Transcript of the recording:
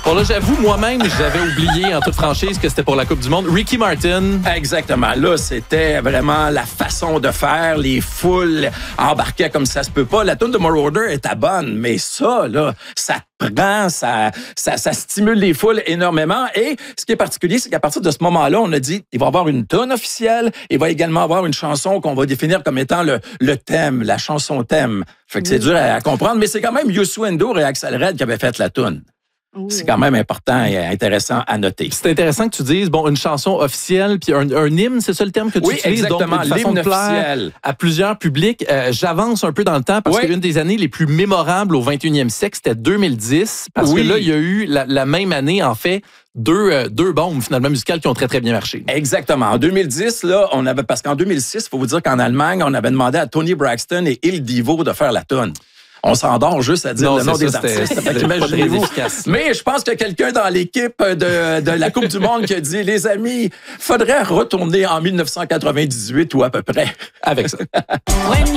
Bon, là, j'avoue, moi-même, j'avais oublié en toute franchise que c'était pour la Coupe du Monde. Ricky Martin. Exactement. Là, c'était vraiment la façon de faire. Les foules embarquaient comme ça se peut pas. La tune de Marauder était bonne, mais ça, là, ça prend, ça stimule les foules énormément. Et ce qui est particulier, c'est qu'à partir de ce moment-là, on a dit, il va y avoir une tune officielle, il va également avoir une chanson qu'on va définir comme étant le thème, la chanson thème. Fait que c'est dur à comprendre, mais c'est quand même Youssou N'Dour et Axel Red qui avaient fait la tune. C'est quand même important et intéressant à noter. C'est intéressant que tu dises, bon, une chanson officielle puis un hymne, c'est ça le terme que tu utilises? Exactement, donc une façon de plaire à plusieurs publics. J'avance un peu dans le temps parce qu'une des années les plus mémorables au 21e siècle, c'était 2010. Parce que là, il y a eu la même année, en fait, deux bombes finalement musicales qui ont très, très bien marché. Exactement. En 2010, là, parce qu'en 2006, il faut vous dire qu'en Allemagne, on avait demandé à Tony Braxton et Il Divo de faire la tune. On s'endort juste à dire le nom des artistes. Imaginez-vous. Mais je pense qu'il y a quelqu'un dans l'équipe de la Coupe du Monde qui a dit, les amis, faudrait retourner en 1998 ou à peu près. Avec ça.